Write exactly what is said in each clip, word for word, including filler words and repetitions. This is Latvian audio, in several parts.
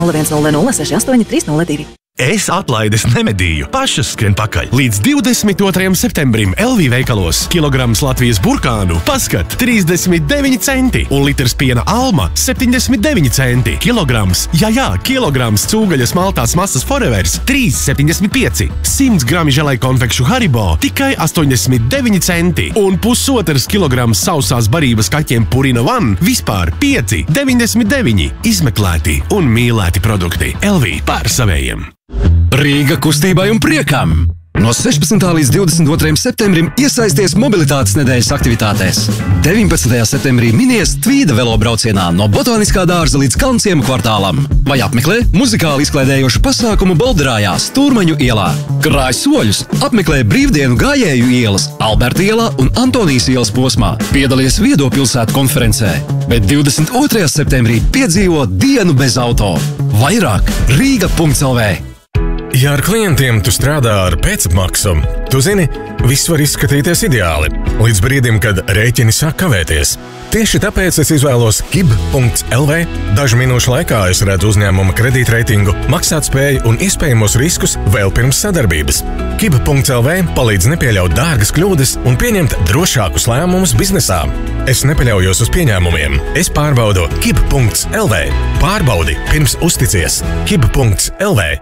nulle viens nulle nulle seši astoņi trīs nulle divi. Es atlaides nemedīju, pašas skrien pakaļ. Līdz divdesmit otrajam septembrim L V veikalos kilograms Latvijas burkānu paskat trīsdesmit deviņi centi un litrs piena Alma septiņdesmit deviņi centi. Kilograms, jā jā, kilograms cūgaļas maltās masas Forevers trīs septiņdesmit pieci. simts grami želai konfekšu Haribo tikai astoņdesmit deviņi centi. Un pusotrs kilograms sausās barības kaķiem Purina One vispār pieci deviņdesmit deviņi. Izmeklēti un mīlēti produkti. L V pār savējiem. Rīga kustībai un priekam! No sešpadsmitā līdz divdesmit otrajam septembrim iesaisties mobilitātes nedēļas aktivitātēs. deviņpadsmitajā septembrī minies Tvīda velobraucienā no Botāniskā dārza līdz Kalnciemu kvartālam. Vai apmeklē muzikāli izklaidējošu pasākumu Bolderājā Stūrmaņu ielā. Krāj soļus, apmeklē brīvdienu gājēju ielas, Alberta ielā un Antonijas ielas posmā. Piedalies Viedo pilsētu konferencē. Bet divdesmit otrajā septembrī piedzīvo dienu bez auto. Vairāk Rīga punkts L V. Ja ar klientiem tu strādā ar pēcapmaksu, tu zini, viss var izskatīties ideāli, līdz brīdim, kad rēķini sāk kavēties. Tieši tāpēc es izvēlos K I B punkts L V. Dažu minūšu laikā es redzu uzņēmuma kredītreitingu, maksātspēju un iespējamos riskus vēl pirms sadarbības. K I B punkts L V palīdz nepieļaut dārgas kļūdas un pieņemt drošākus lēmumus biznesā. Es nepaļaujos uz pieņēmumiem. Es pārbaudu K I B punkts L V. Pārbaudi pirms uzticies. K I B punkts L V.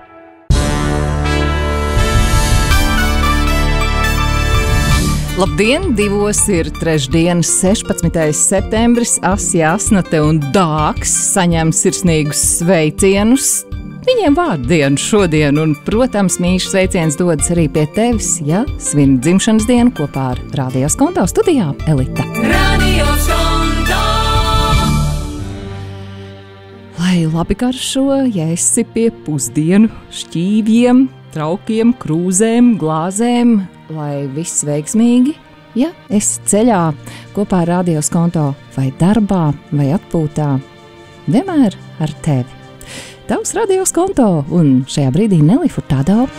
Labdien! Divos ir trešdienas sešpadsmitais septembris. Asja, Asnate un Dāks saņem sirsnīgus sveicienus. Viņiem vārdienu šodien, un, protams, mīļš sveiciens dodas arī pie tevis, ja svin dzimšanas dienu kopā ar Radio Skonto studijā Elita. Radio Skonto! Lai labi garšo, ja esi pie pusdienu šķīvjiem, traukiem, krūzēm, glāzēm, lai viss veiksmīgi, ja esi ceļā kopā ar Radio Skonto vai darbā vai atpūtā, vienmēr ar tevi. Tavs Radio Skonto un šajā brīdī Neli Furtado.